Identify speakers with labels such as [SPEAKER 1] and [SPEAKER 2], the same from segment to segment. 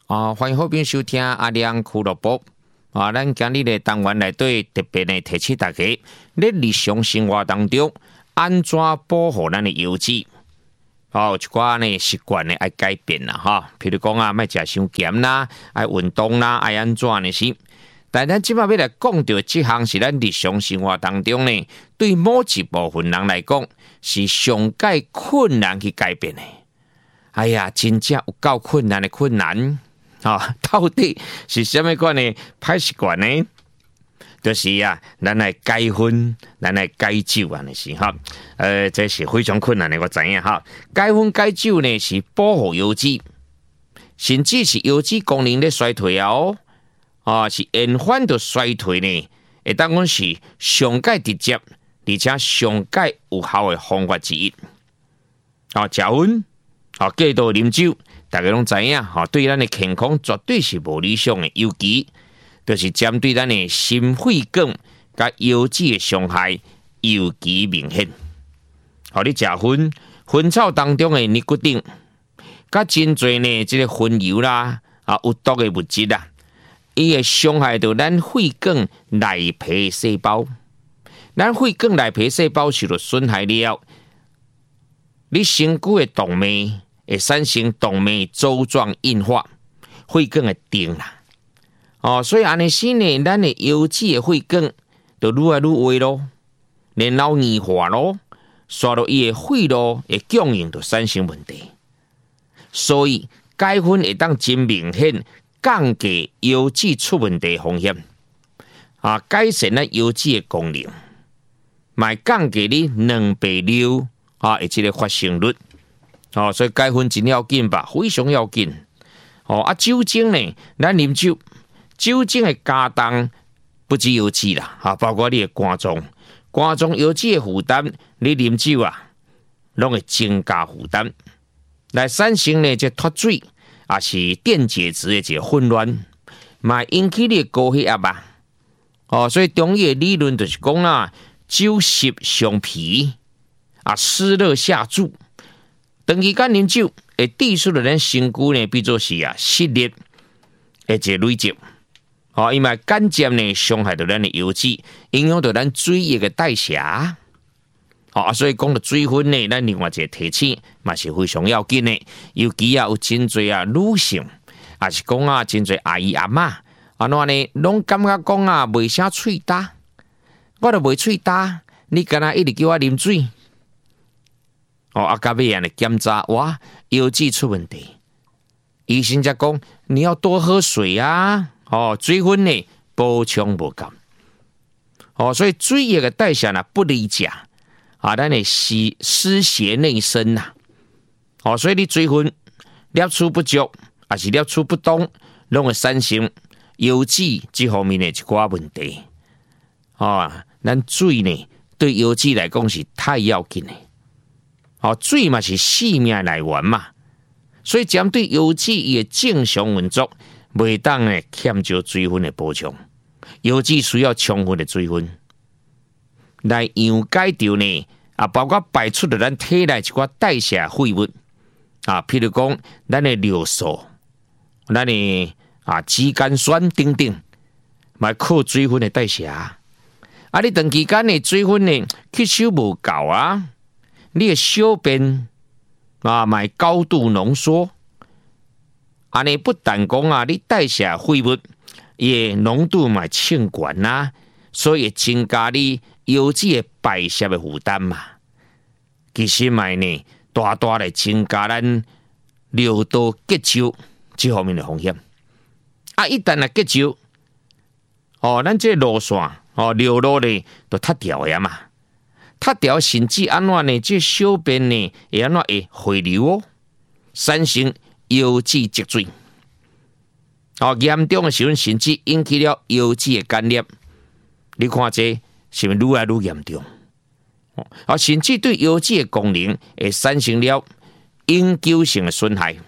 [SPEAKER 1] 欢迎好朋友收听阿亮俱乐部。咱今日的单元内底特别呢提醒大家，在日常生活当中，安怎保护咱的油脂？有一寡呢习惯呢爱改变啦哈，譬如讲莫食伤咸啦，爱运动啦，爱安怎呢是？但咱即摆要来讲到这项是咱日常生活当中呢，对某一部分人来讲是上界困难去改变的。哎呀，真正有够困难的困难。到底是什么款的歹习惯呢？就是咱来改荤，咱来改酒安尼是哈。这是非常困难的，我知影哈。改荤改酒呢是保护油脂，甚至是油脂功能咧衰退哦。是延缓到衰退呢，会当讲是上界直接，而且上界有效的方法之一。食荤，过度啉酒。大家拢知影，对咱的健康绝对是无理想的，尤其就是针对咱的心血管甲油脂的伤害尤其明显。你食薰草当中的尼古丁，甲真侪呢，这个薰油啦，有毒的物质啦，伊会伤害到咱血管内皮细胞。咱血管内皮细胞受到损害了，你身躯的动脉会产生动脉粥状硬化，血管会定啦。所以安尼时呢，咱的油脂的血管就愈来愈歪咯，然后硬化咯，刷到伊的血路的供应就产生问题。所以改荤会当真明显降低油脂出问题的风险。改善咱油脂的功能，卖降低你卵白瘤的这个发生率。所以改荤真要紧吧，非常要紧。酒精呢，咱啉酒，酒精的加重不止油脂啦，包括你的肝脏油脂的负担，你啉酒拢会增加负担，来产生呢这脱水，是电解质的这个混乱，嘛引起你的高血压所以中医的理论就是讲酒湿伤脾，湿热下注。长期间啉酒会致使咱身躯呢，比作是湿热的这累积。因为间接呢伤害到咱的油脂，影响到咱水液的代谢。所以讲到水分呢，咱另外一个提醒嘛是非常要紧的。尤其有真侪女性，是讲真侪阿姨阿嬷，安怎呢？拢感觉讲袂啥喙焦，我都袂喙焦，你干那一直叫我啉水？到尾安尼检查，哇，油脂出问题。医生才讲你要多喝水水分呢补充无够。所以水液的代谢不理解咱的湿邪内生所以你水分摄取不足，还是摄取不当，拢会产生油脂这方面的一寡问题。咱水呢对油脂来讲是太要紧的。水嘛是生命来源嘛，所以针对油脂伊的正常运作，袂当呢欠少水分的补充。油脂需要充分的水分来溶解掉呢，包括排出了咱体内一寡代谢废物譬如讲咱的尿素、咱的肌酐酸等等，嘛靠水分的代谢。你长期间的水分呢吸收无够你的小便买高度浓缩，安尼不但讲你代谢废物，也浓度嘛清悬所以增加你油脂的排泄的负担嘛。其实嘛呢，大大来增加咱尿道结石这方面的风险。一旦结石，咱这路线尿路呢都塌掉的嘛。塌掉甚至安怎呢？这小便呢会安怎会回流产生油脂积水。严重的时候甚至引起了油脂的干裂。你看这是不是愈来愈严重？甚至对油脂的功能会产生了永久性的损害。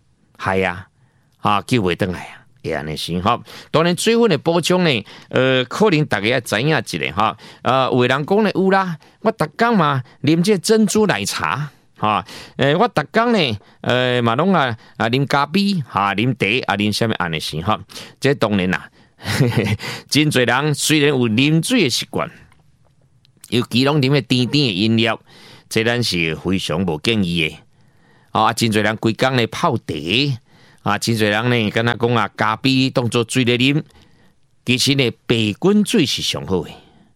[SPEAKER 1] 救袂回来会安尼是当然水分的补充呢，可能大家也知影一个有的人讲呢有啦，我逐天嘛啉这珍珠奶茶， 我逐工呢，嘛拢啉咖啡，啉茶，啉啥物安尼是哈。这当然啦，真侪人虽然有啉水的习惯，尤其拢啉甜的饮料，这咱是非常无建议的。真侪人规工咧泡茶，真侪人呢，敢若讲咖啡当做水咧啉，其实呢，白滚水是上好的。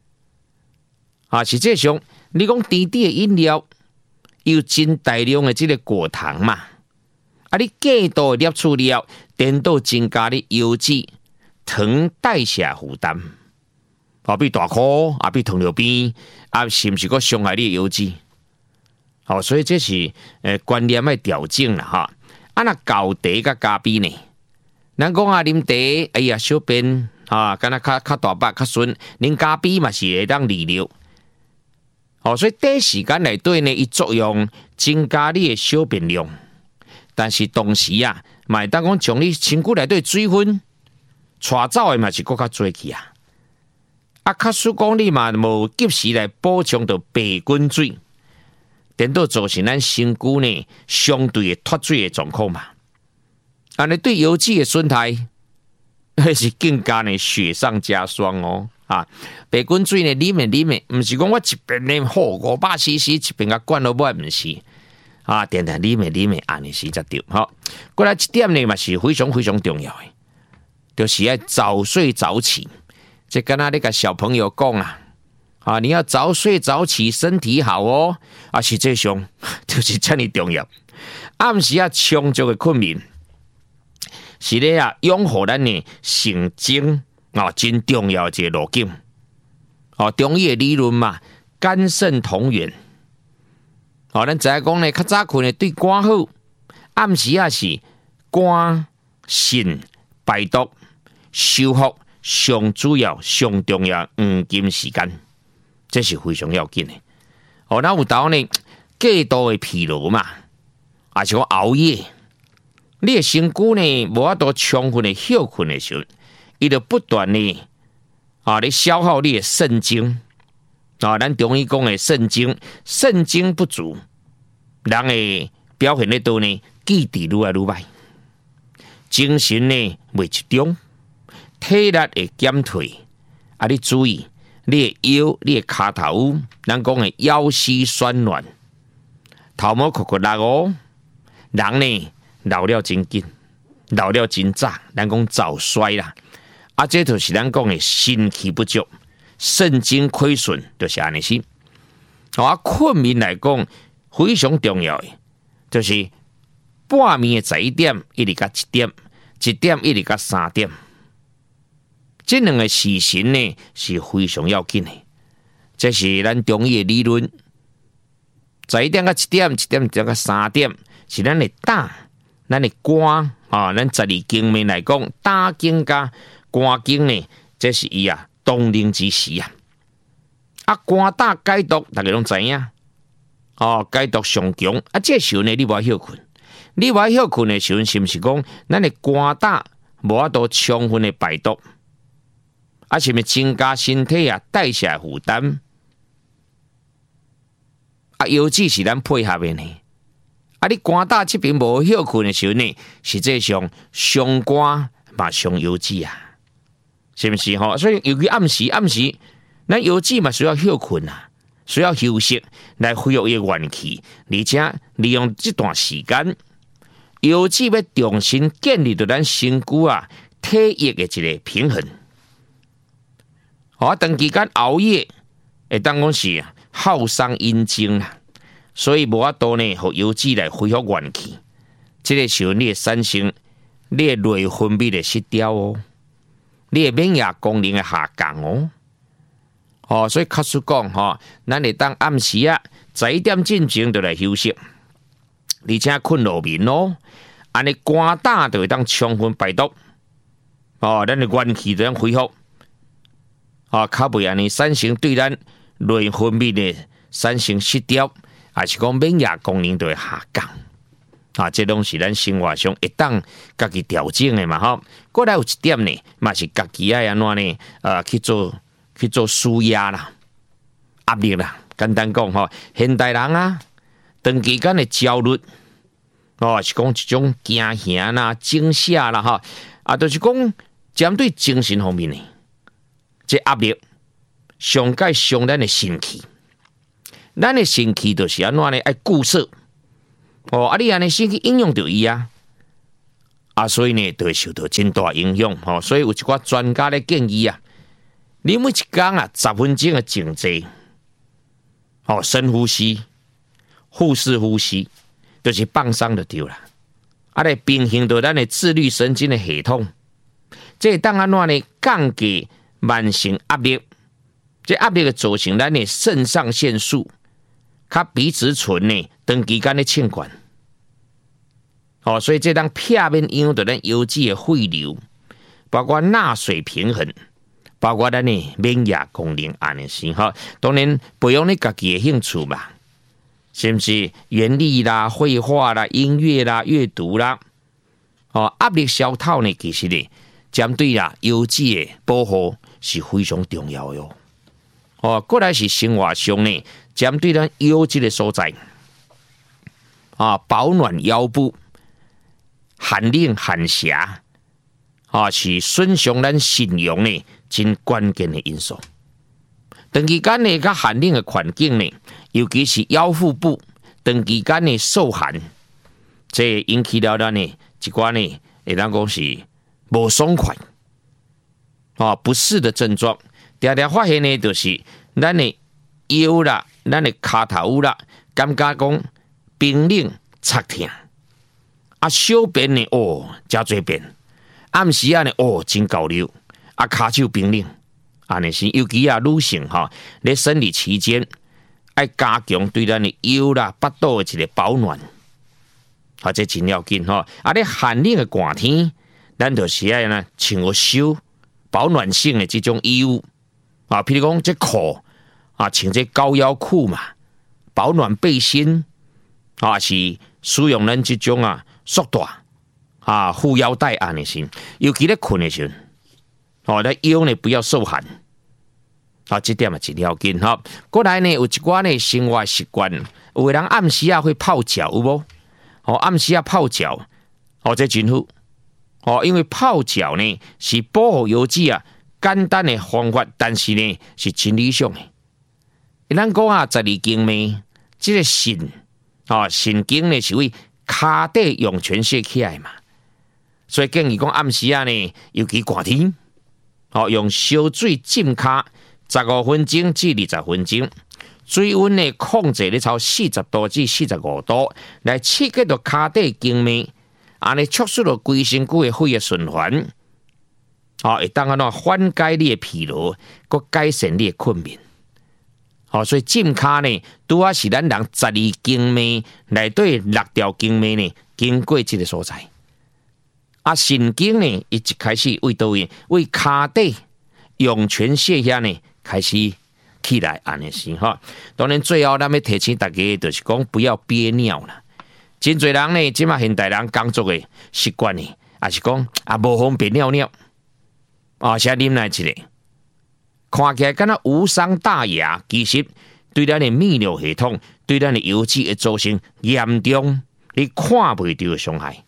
[SPEAKER 1] 实际上，你讲甜的饮料有真大量的这个果糖嘛，你过度摄取了，颠倒增加你油脂、糖代谢负担，比大箍，比糖尿病，是不是个伤害你的油脂？所以这是观念的调整啦哈。那高茶甲咖啡呢？咱讲啉茶，哎呀小便敢若较大巴较顺，啉咖啡嘛是会当利尿。所以短时间内底呢，伊作用增加你的小便量，但是同时嘛会当讲将你身躯内底水分带走的嘛是更较多去啊。假使讲你嘛无及时来补充到白滚水，颠倒造成咱身躯呢相对的脱水的状况嘛。安尼对油脂的损害，那是更加呢雪上加霜哦。白滚水呢，啉的，唔是讲我一边啉好500cc，一边甲灌到尾，唔是。定定啉的，安尼是才对。过来一点呢，嘛是非常非常重要的，就是要早睡早起。这跟那个小朋友讲你要早睡早起，身体好哦。实际上就是这么重要。暗时充足的困眠，是咧养护咱的神经。真重要的一个路径。中医的理论嘛，肝肾同源。咱知影讲呢，较早困的对肝好，暗时是肝肾排毒、修复上主要、上重要黄金时间，这是非常要紧的。那有时呢，过度的疲劳嘛，是讲熬夜，你的身躯呢无法度充分的休困的时候。伊就不断呢，你消耗你的肾精，咱中医讲的肾精不足，人的表现咧都呢，记忆愈来愈歹，精神呢袂集中，体力会减退。你注意，你的腰、你的骹头，咱讲的腰膝酸软，头毛壳壳力哦，人呢老了真紧，老了真早，咱讲早衰啦。这就是咱讲的肾气不足、肾精亏损，就是安尼先。困眠来讲非常重要的，就是半暝的11点一直到1点，1点一直到3点，这两个时辰呢是非常要紧的。这是咱中医的理论。11点到1点，1点到3点，是咱的胆、咱的肝咱12经面来讲，胆经加肝经呢，这是伊当令之时肝胆解毒，大家拢知影。解毒上强这时候呢，你无休困，你无休困的时候，是不是讲咱的肝胆无法度充分的排毒？是不是增加身体代谢负担？油脂是咱配合的呢。你肝胆这边无休困的时候呢，实际上伤肝嘛伤油脂是不是所以尤其暗时，咱油脂嘛需要休困需要休息来恢复伊元气，而且利用这段时间，油脂要重新建立到咱身躯体液的一个平衡。长期间熬夜会当讲是耗伤阴精所以无法度呢，互油脂来恢复元气。这个时候你的产生，你的内分泌的失调哦，你的免疫功能的下降所以确实讲咱会当暗时11点进前就来休息，而且困落眠安尼肝胆就会当充分排毒咱的元气就当恢复较袂安尼产生对咱内分泌的产生失调，还是讲免疫功能就会下降这拢是咱生活上会当家己调整的嘛过来有一点呢，嘛是家己安怎呢去做舒压啦、压力啦。简单讲现代人长期间的焦虑，是讲一种惊吓啦、惊吓啦，就是讲针对精神方面的这压力，上界伤咱的身体。咱的身体就是安怎呢？爱固摄，你安尼身体影响到伊啊，所以呢，就会受到真大影响。所以有一寡专家咧建议啊，你每一天10分钟的静坐，深呼吸、腹式呼吸，就是放松就对了。来平衡到咱的自律神经的系统，这当安怎呢？降低慢性压力，这压力造成咱的肾上腺素、较皮质醇呢，长期间的欠管。所以这当片面影响到咱腰肌的血流，包括钠水平衡，包括咱的免疫功能安尼是当然培养你家己的兴趣嘛，是不是？园艺啦、绘画啦、音乐啦、阅读啦，压力消透呢，其实呢，针对腰肌的保护是非常重要哟。过来是生活上呢，针对咱腰肌的所在，保暖腰部。寒冷寒邪是损伤咱信用的真关键的因素。长期间呢，较寒冷的环境呢，尤其是腰腹部长期间的受寒，这引起了咱呢一寡呢，会当讲是无爽快，不适的症状。常常发现呢，就是咱的腰啦、咱的骹头啦，感觉讲冰冷、刺痛。小便呢，真多便；暗时呢，真够流。骹手冰冷，安尼是尤其女性咧生理期间，爱加强对咱的腰啦、腹肚的一个保暖，这真要紧咧寒冷的寒天，咱就是爱呢穿修保暖性的这种衣物譬如讲这裤穿这高腰裤嘛，保暖背心是使用咱这种束带护腰带安尼先，尤其咧困的时候，咱腰呢不要受寒，这点也真要紧过来呢，有一寡呢生活习惯，有的人暗时会泡脚，有无？暗时泡脚，这真好，因为泡脚呢是保护腰肌简单的方法，但是呢是真理想的。咱讲12经脉，这个肾肾经呢是为骹底涌泉泄起来嘛，所以建议讲暗时呢，尤其寒天，用烧水浸骹15分钟至20分钟，水温呢控制咧超40度至45度，来刺激到骹底经脉，安尼促使到规身躯的血液循环，会当缓解你的疲劳，佮改善你的困眠。所以浸骹呢，拄是咱人12经脉内底6条经脉呢，经过这个所在。肾经呢，一开始为倒位？为骹底涌泉穴遐呢开始起来，安尼是当然最后咱要提醒大家，就是讲不要憋尿啦。真侪人呢，即马现代人工作的习惯呢，也是讲无方便尿尿，先啉来一个。看起来敢若无伤大雅，其实对咱的泌尿系统、对咱的腰肌会造成严重你看袂到的伤害。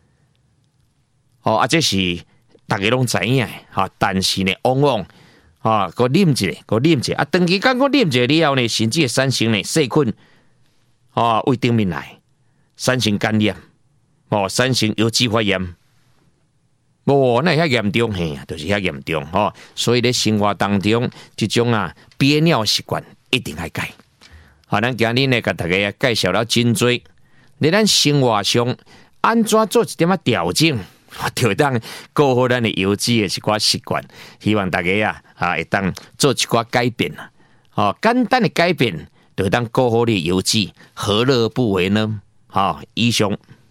[SPEAKER 1] 这是大家拢知影的但是呢，往往个啉一个，长期间个啉一个了后呢，甚至会产生呢细菌胃顶面来，产生感染，产生腰肌发炎。那遐严重嘿，就是遐严重所以咧生活当中，这种憋尿习惯一定要改。咱今日呢，给大家介绍了真多，在咱生活上安怎做一点调整，就当顾好咱的腰肌的一寡习惯。希望大家会当做一寡改变简单的改变，就当顾好你的腰肌，何乐不为呢？以上。